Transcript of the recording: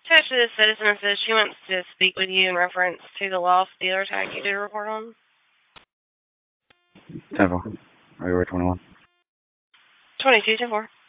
Attached to this, citizen says she wants to speak with you in reference to the lost dealer tag you did a report on. 10-4. February 21. 22, 10-4.